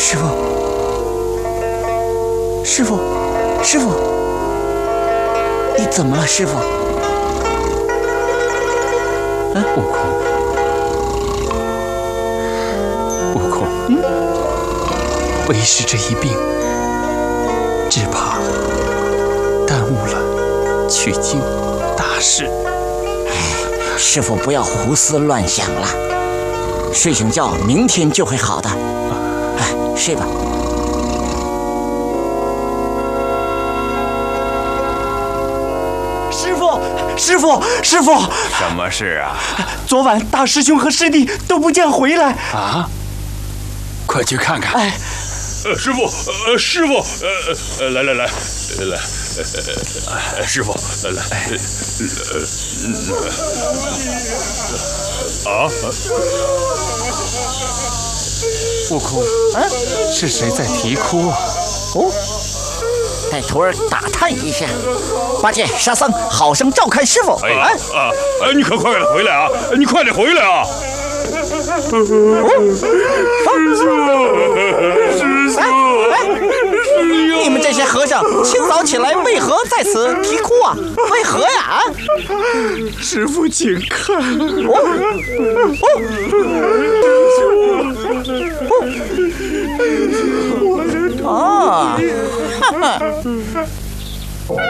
师傅，师傅，师傅，你怎么了，师傅？ 悟空，悟空，为师这一病，只怕耽误了取经大事。 师傅不要胡思乱想了，睡醒觉，明天就会好的。睡吧。师傅，师傅！ 什么事啊？ 昨晚大师兄和师弟都不见回来啊！快去看看。 哎， 师傅，师傅，来，师傅，来，啊！ 悟空，是谁在啼哭啊？ 哦。带徒儿打探一下，八戒、沙僧好生照看师傅。 你可快点回来啊！你快点回来啊！师叔， 你们这些和尚清早起来为何在此啼哭啊？为何呀？ 师父请看。 哦，哈哈。